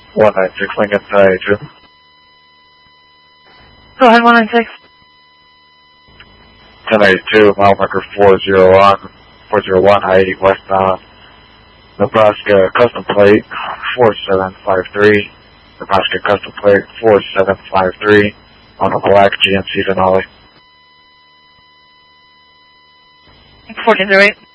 196 Lincoln Side. Go ahead, 196. 1082, mile marker 401, I-80 westbound. Nebraska custom plate 4753. Nebraska custom plate 4753 on a black GMC Denali. 1408.